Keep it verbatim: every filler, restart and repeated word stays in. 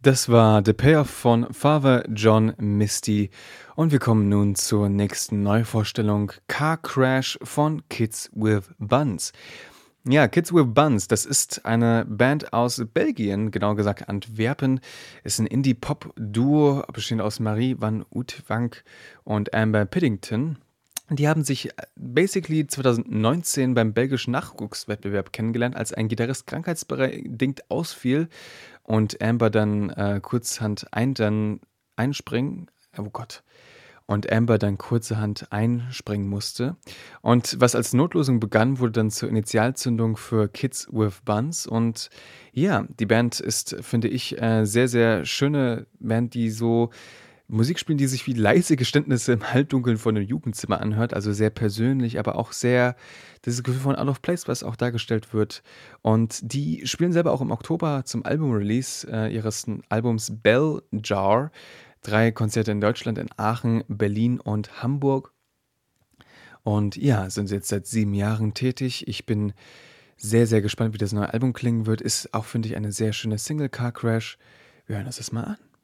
Das war „The Payoff“ von Father John Misty und wir kommen nun zur nächsten Neuvorstellung, „Car Crash“ von Kids with Buns. Ja, Kids with Buns, das ist eine Band aus Belgien, genauer gesagt Antwerpen. Ist 'n Indie-Pop-Duo, bestehend aus Marie van Oudtwanck und Amber Piddington. Die haben sich, äh, basically zweitausendneunzehn beim belgischen Nachwuchswettbewerb kennengelernt, als ein Gitarrist krankheitsbereit ausfiel und Amber dann, äh, kurzerhand ein dann einspringen oh Gott, und Amber dann kurzerhand einspringen musste. Und was als Notlösung begann, wurde dann zur Initialzündung für Kids with Buns. Und ja, die Band ist, finde ich, äh, sehr, sehr schöne Band, die so Musik spielen, die sich wie leise Geständnisse im Halbdunkeln von 'nem Jugendzimmer anhört, also sehr persönlich, aber auch sehr dieses Gefühl von out of place, was auch dargestellt wird. Und die spielen selber auch im Oktober zum Album-Release, äh, ihres n Albums „Bell Jar“ drei Konzerte in Deutschland, in Aachen, Berlin und Hamburg. Und ja, sind jetzt seit sieben Jahren tätig. Ich bin sehr, sehr gespannt, wie das neue Album klingen wird. Ist auch, finde ich, eine sehr schöne Single, „Car Crash“. Wir hören uns das mal an.